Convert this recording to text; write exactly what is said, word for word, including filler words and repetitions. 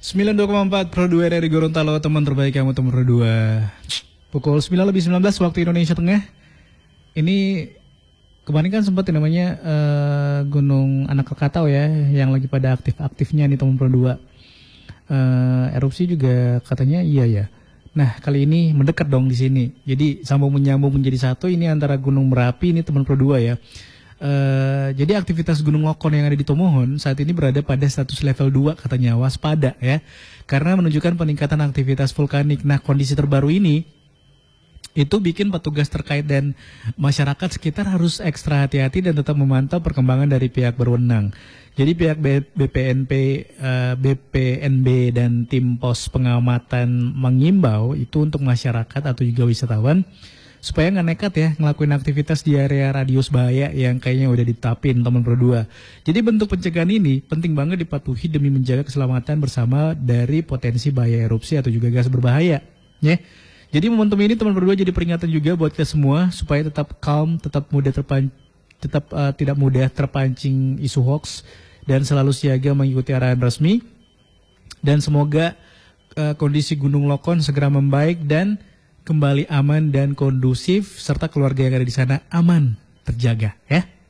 sembilan puluh dua koma empat Pro dua dari Gorontalo, teman terbaik kamu, teman Pro dua. Pukul sembilan lebih sembilan belas waktu Indonesia Tengah. Ini kemarin kan sempat yang namanya uh, Gunung Anak Krakatau ya, yang lagi pada aktif-aktifnya nih teman Pro dua. Uh, erupsi juga katanya iya ya. Nah kali ini mendekat dong di sini. Jadi sambung menyambung menjadi satu ini antara Gunung Merapi ini teman Pro dua ya. Uh, jadi aktivitas Gunung Lokon yang ada di Tomohon saat ini berada pada status level dua katanya, waspada ya, karena menunjukkan peningkatan aktivitas vulkanik. Nah kondisi terbaru ini itu bikin petugas terkait dan masyarakat sekitar harus ekstra hati-hati dan tetap memantau perkembangan dari pihak berwenang. Jadi pihak B P N P, uh, B P N B dan tim pos pengamatan mengimbau itu untuk masyarakat atau juga wisatawan supaya nggak nekat ya ngelakuin aktivitas di area radius bahaya yang kayaknya udah ditetapin teman Pro dua. Jadi bentuk pencegahan ini penting banget dipatuhi demi menjaga keselamatan bersama dari potensi bahaya erupsi atau juga gas berbahaya. Ya. Jadi momentum ini teman Pro dua jadi peringatan juga buat kita semua supaya tetap calm, tetap mudah terpan, tetap uh, tidak mudah terpancing isu hoax dan selalu siaga mengikuti arahan resmi. Dan semoga uh, kondisi Gunung Lokon segera membaik dan kembali aman dan kondusif serta keluarga yang ada di sana aman terjaga ya.